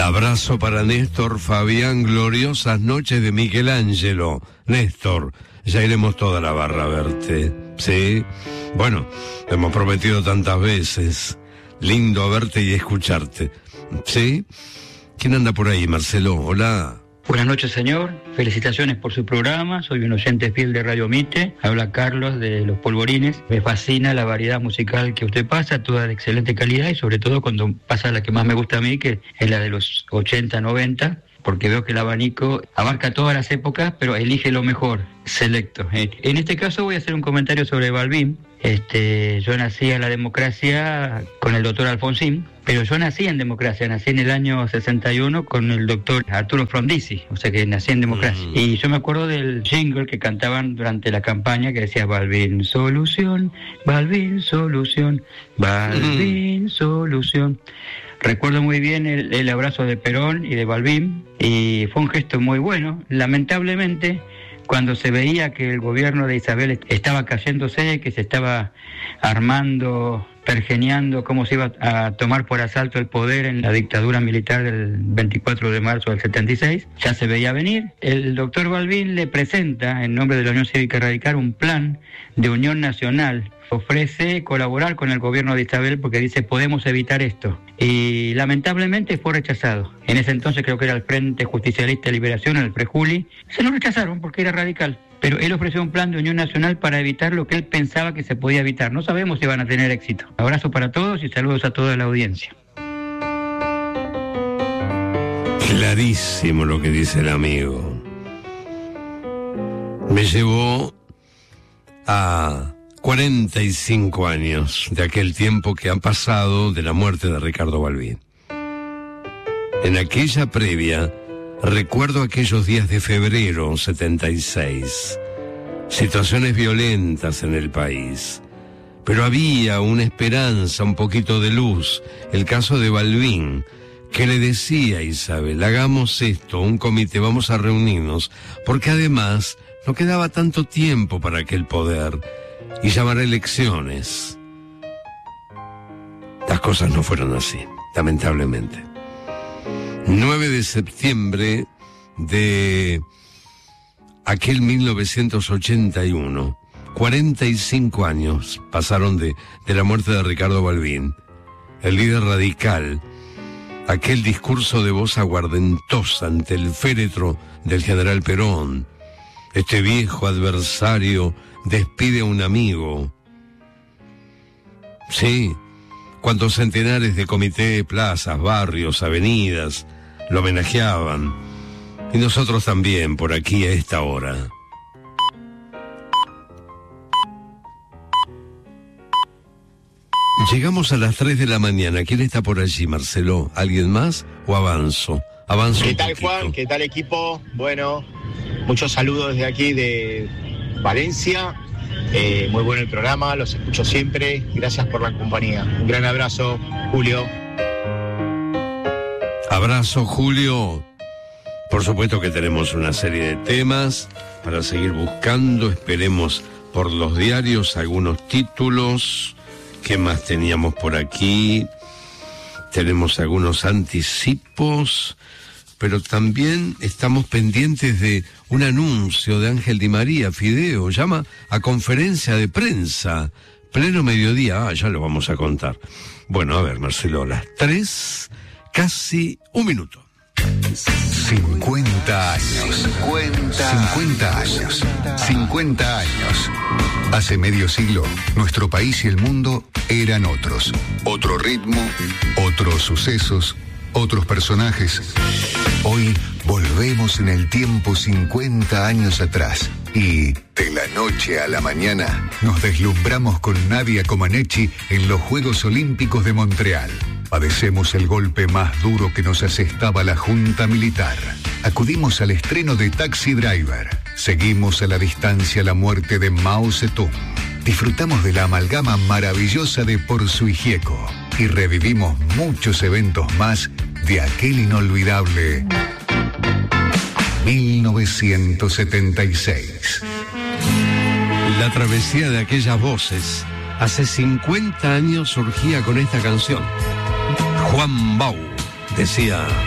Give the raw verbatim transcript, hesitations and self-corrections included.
Abrazo para Néstor Fabián, gloriosas noches de Michelangelo. Néstor, ya iremos toda la barra a verte, ¿sí? Bueno, hemos prometido tantas veces. Lindo verte y escucharte, ¿sí? ¿Quién anda por ahí, Marcelo? Hola. Buenas noches, señor. Felicitaciones por su programa. Soy un oyente fiel de Radio Mite. Habla Carlos de Los Polvorines. Me fascina la variedad musical que usted pasa, toda de excelente calidad y sobre todo cuando pasa la que más me gusta a mí, que es la de los ochenta, noventa, porque veo que el abanico abarca todas las épocas, pero elige lo mejor, selecto. En este caso voy a hacer un comentario sobre Balbín. Este, yo nací en la democracia con el doctor Alfonsín, pero yo nací en democracia, nací en el año sesenta y uno con el doctor Arturo Frondizi, o sea que nací en democracia. Mm. Y yo me acuerdo del jingle que cantaban durante la campaña que decía Balbín solución, Balbín solución, Balbín mm. solución. Recuerdo muy bien el, el abrazo de Perón y de Balbín, y fue un gesto muy bueno. Lamentablemente, cuando se veía que el gobierno de Isabel estaba cayéndose, que se estaba armando, pergeñando cómo se iba a tomar por asalto el poder en la dictadura militar del veinticuatro de marzo del setenta y seis, ya se veía venir. El doctor Balbín le presenta, en nombre de la Unión Cívica Radical, un plan de unión nacional. Ofrece colaborar con el gobierno de Isabel porque dice, podemos evitar esto. Y lamentablemente fue rechazado. En ese entonces creo que era el Frente Justicialista de Liberación, el Frejuli. Se lo rechazaron porque era radical. Pero él ofreció un plan de unión nacional para evitar lo que él pensaba que se podía evitar. No sabemos si van a tener éxito. Abrazo para todos y saludos a toda la audiencia. Clarísimo lo que dice el amigo. Me llevó a cuarenta y cinco años de aquel tiempo que han pasado de la muerte de Ricardo Balbín. En aquella previa, recuerdo aquellos días de febrero setenta y seis, situaciones violentas en el país, pero había una esperanza, un poquito de luz. El caso de Balbín, que le decía a Isabel, hagamos esto, un comité, vamos a reunirnos, porque además no quedaba tanto tiempo para aquel poder y llamar a elecciones. Las cosas no fueron así, lamentablemente. nueve de septiembre de aquel mil novecientos ochenta y uno, cuarenta y cinco años pasaron de, de la muerte de Ricardo Balbín, el líder radical. Aquel discurso de voz aguardentosa ante el féretro del general Perón. Este viejo adversario despide a un amigo. Sí, cuantos centenares de comité, plazas, barrios, avenidas lo homenajeaban. Y nosotros también, por aquí a esta hora. Llegamos a las tres de la mañana. ¿Quién está por allí, Marcelo? ¿Alguien más o avanzo? Avanzo. ¿Qué tal, Juan? ¿Qué tal, equipo? Bueno, muchos saludos desde aquí de Valencia. Eh, muy bueno el programa, los escucho siempre. Gracias por la compañía. Un gran abrazo, Julio. Abrazo, Julio. Por supuesto que tenemos una serie de temas para seguir buscando. Esperemos por los diarios algunos títulos. ¿Qué más teníamos por aquí? Tenemos algunos anticipos, pero también estamos pendientes de un anuncio de Ángel Di María. Fideo llama a conferencia de prensa, pleno mediodía. Ah, ya lo vamos a contar. Bueno, a ver, Marcelo, las tres, casi un minuto. cincuenta años. cincuenta años. cincuenta años. Hace medio siglo, nuestro país y el mundo eran otros. Otro ritmo, otros sucesos, otros personajes. Hoy volvemos en el tiempo cincuenta años atrás y, de la noche a la mañana, nos deslumbramos con Nadia Comaneci en los Juegos Olímpicos de Montreal. Padecemos el golpe más duro que nos asestaba la Junta Militar. Acudimos al estreno de Taxi Driver. Seguimos a la distancia la muerte de Mao Zedong. Disfrutamos de la amalgama maravillosa de Porzu y Gieco. Y revivimos muchos eventos más de aquel inolvidable mil novecientos setenta y seis. La travesía de aquellas voces hace cincuenta años surgía con esta canción. Juan Bau decía...